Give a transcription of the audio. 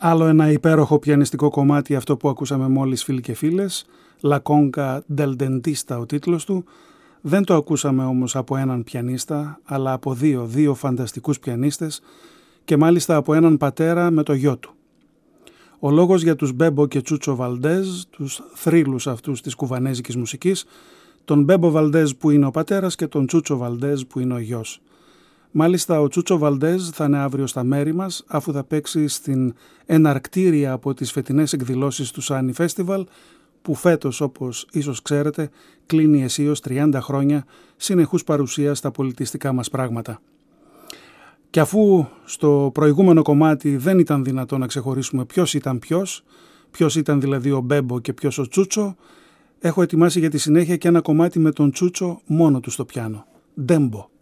Άλλο ένα υπέροχο πιανιστικό κομμάτι, αυτό που ακούσαμε μόλις, φίλοι και φίλες, La Conga del Dentista ο τίτλος του. Δεν το ακούσαμε όμως από έναν πιανίστα, αλλά από δύο φανταστικούς πιανίστες και μάλιστα από έναν πατέρα με το γιο του. Ο λόγος για τους Μπέμπο και Τσούτσο Βαλντέζ, τους θρύλους αυτούς της κουβανέζικης μουσικής, τον Μπέμπο Βαλντέζ που είναι ο πατέρας και τον Τσούτσο Βαλντέζ που είναι ο γιος. Μάλιστα ο Τσούτσο Βαλντέζ θα είναι αύριο στα μέρη μας, αφού θα παίξει στην εναρκτήρια από τις φετινές εκδηλώσεις του Sunny Festival, που φέτος, όπως ίσως ξέρετε, κλείνει αισίως 30 χρόνια συνεχούς παρουσίας στα πολιτιστικά μας πράγματα. Και αφού στο προηγούμενο κομμάτι δεν ήταν δυνατό να ξεχωρίσουμε ποιος ήταν ποιος ήταν δηλαδή ο Μπέμπο και ποιος ο Τσούτσο, έχω ετοιμάσει για τη συνέχεια και ένα κομμάτι με τον Τσούτσο μόνο του στο πιάνο. Ντέμπο.